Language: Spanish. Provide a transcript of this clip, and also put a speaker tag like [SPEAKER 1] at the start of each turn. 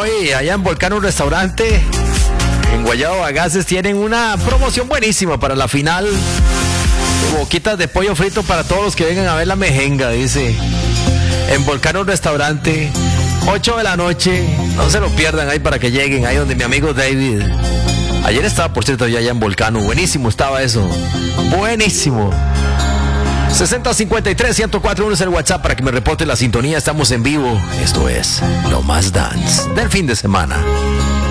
[SPEAKER 1] hoy allá en Volcán, un restaurante en Guayabo Bagaces, tienen una promoción buenísima para la final. Boquitas de pollo frito para todos los que vengan a ver la mejenga, dice. En Volcán, un restaurante, 8 de la noche. No se lo pierdan ahí para que lleguen, ahí donde mi amigo David. Ayer estaba, por cierto, allá en Volcano. Buenísimo estaba eso. Buenísimo. 6053-1041 es el WhatsApp para que me reporte la sintonía. Estamos en vivo. Esto es Lo Más Dance del fin de semana.